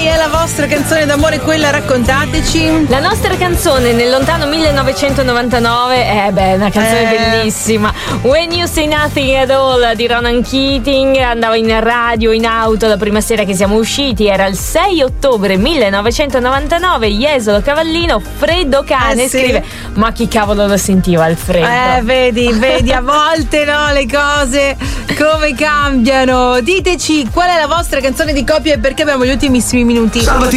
quale è la vostra canzone d'amore, quella raccontateci. La nostra canzone nel lontano 1999 è una canzone bellissima. When You Say Nothing at All di Ronan Keating. Andava in radio, in auto la prima sera che siamo usciti, era il 6 ottobre 1999. Jesolo Cavallino, Freddo Cane, scrive: ma chi cavolo lo sentiva il freddo? Vedi, a volte no, le cose come cambiano. Diteci qual è la vostra canzone di coppia e perché, abbiamo gli ultimissimi minuti.